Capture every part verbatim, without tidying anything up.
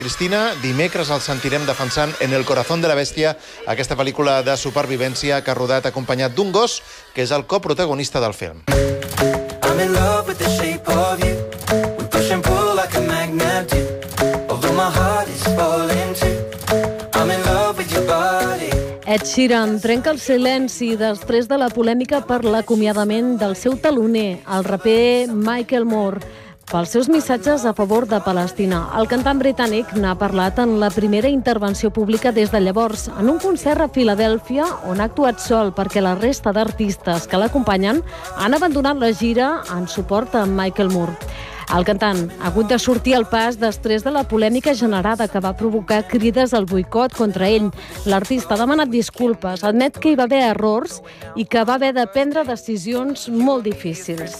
Cristina, dimecres el sentirem defensant En el corazón de la bestia, aquesta pel·lícula de supervivència que ha rodat acompanyat d'un gos, que és el coprotagonista del film. I'm in love with the shape of you. We push and pull like a magnet do. Although my heart is falling too. I'm in love with your body. Ed Sheeran trenca el silenci després de la polèmica per l'acomiadament del seu taloner, el raper Michael Moore, pels seus missatges a favor de Palestina. El cantant britànic n'ha parlat en la primera intervenció pública des de llavors, en un concert a Filadèlfia, on ha actuat sol perquè la resta d'artistes que l'acompanyen han abandonat la gira en suport a Michael Moore. El cantant ha hagut de sortir al pas després de la polèmica generada que va provocar crides al boicot contra ell. L'artista ha demanat disculpes, admet que hi va haver errors i que va haver de prendre decisions molt difícils.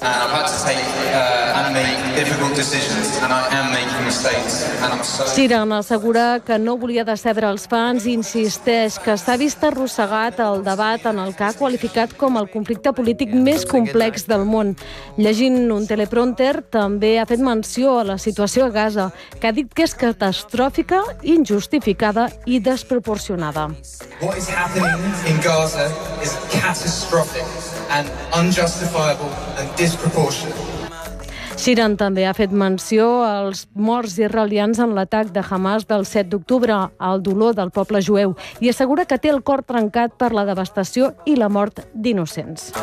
Sheeran assegura que no volia decebre els fans i insisteix que s'ha vist arrossegat al debat en el que ha qualificat com el conflicte polític més complex del món. Llegint un teleprompter, també ha fet menció a la situació a Gaza, que ha dit que és catastròfica, injustificada i desproporcionada. What is happening in Gaza is catastrophic and unjustifiable and disproportionate. Sheeran també ha fet menció als morts israelians en l'atac de Hamas del set d'octubre, al dolor del poble jueu, i assegura que té el cor trencat per la devastació i la mort d'innocents.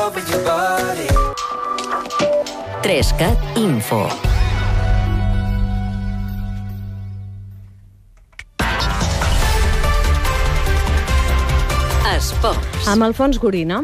Trescat Info. Esports. Amb Alfons Gorina.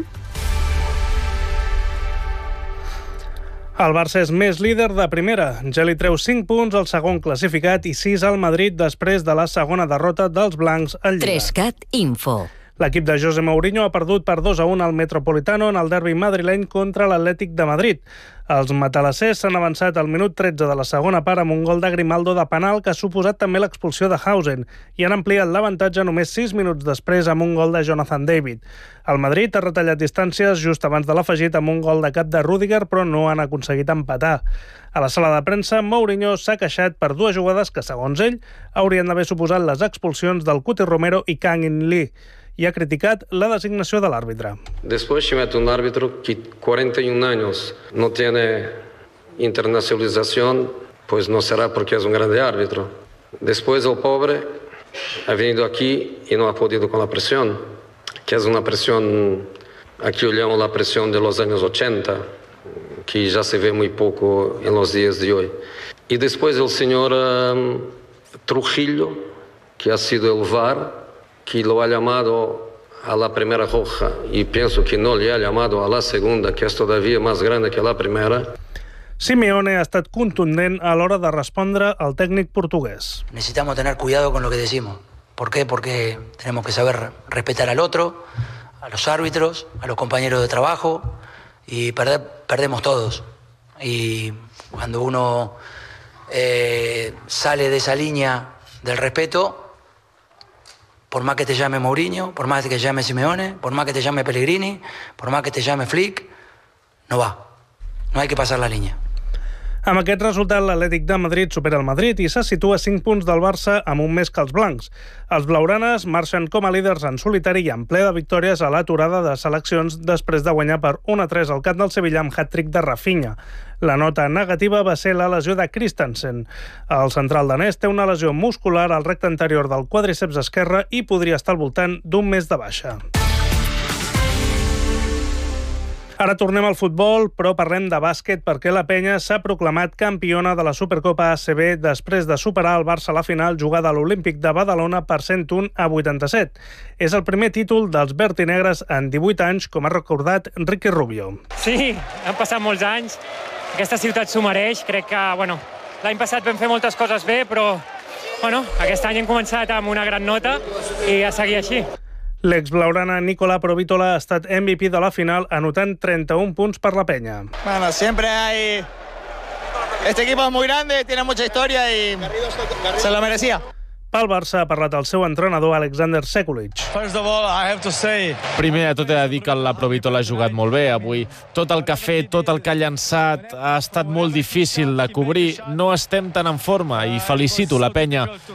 El Barça és més líder de primera. Ja li treu cinc punts al segon classificat i sis al Madrid després de la segona derrota dels blancs al Lliga. Trescat Info. L'equip de José Mourinho ha perdut per dos a un al Metropolitano en el derbi madrileny contra l'Atlètic de Madrid. Els matalassers s'han avançat al minut tretze de la segona part amb un gol de Grimaldo de penal que ha suposat també l'expulsió de Hausen i han ampliat l'avantatge només sis minuts després amb un gol de Jonathan David. El Madrid ha retallat distàncies just abans de l'afegit amb un gol de cap de Rüdiger, però no han aconseguit empatar. A la sala de premsa, Mourinho s'ha queixat per dues jugades que, segons ell, haurien d'haver suposat les expulsions del Cuti Romero i Kang In Lee, i ha criticat la designació de l'àrbitre. Después se mete un árbitro que cuarenta y un años no tiene internacionalización, pues no será porque es un grande árbitro. Después el pobre ha venido aquí y no ha podido con la presión, que es una presión, aquí olhamos la presión de los años ochenta, que ya se ve muy poco en los días de hoy. Y después el señor um, Trujillo, que ha sido el V A R, que lo ha llamado a la primera roja y pienso que no le ha llamado a la segunda, que es todavía más grande que la primera. Simeone ha estat contundent a l'hora de respondre al tècnic portuguès. Necesitamos tener cuidado con lo que decimos. ¿Por qué? Porque tenemos que saber respetar al otro, a los árbitros, a los compañeros de trabajo, y perder, perdemos todos. Y cuando uno eh, sale de esa línea del respeto, por más que te llame Mourinho, por más que te llame Simeone, por más que te llame Pellegrini, por más que te llame Flick, no va. No hay que pasar la línea. Amb aquest resultat, l'Atlètic de Madrid supera el Madrid i se situa a cinc punts del Barça amb un més que els blancs. Els blaugranes marxen com a líders en solitari i en ple de victòries a l'aturada de seleccions després de guanyar per un a tres al camp del Sevilla amb hat-trick de Rafinha. La nota negativa va ser la lesió de Christensen. El central danès té una lesió muscular al recte anterior del quadríceps esquerre i podria estar al voltant d'un mes de baixa. Ara tornem al futbol, però parlem de bàsquet perquè la Penya s'ha proclamat campiona de la Supercopa A C B després de superar el Barça a la final jugada a l'Olímpic de Badalona per cent un a vuitanta-set. És el primer títol dels vertinegres en divuit anys, com ha recordat Ricky Rubio. Sí, han passat molts anys. Aquesta ciutat s'ho mereix. Crec que, bueno, l'any passat vam fer moltes coses bé, però, bueno, aquest any hem començat amb una gran nota i a seguir així. L'ex-blaugrana Nicolà Provítola ha estat M V P de la final anotant trenta-un punts per la Penya. Bueno, siempre hay... Este equipo es muy grande, tiene mucha historia y se lo merecía. Pel Barça ha parlat el seu entrenador Alexander Sekulic. First of all, I have to say... Primer de tot he de dir que la Provitola ha jugat molt bé avui. Tot el que ha fet, tot el que ha llançat, ha estat molt difícil de cobrir. No estem tan en forma i felicito la penya.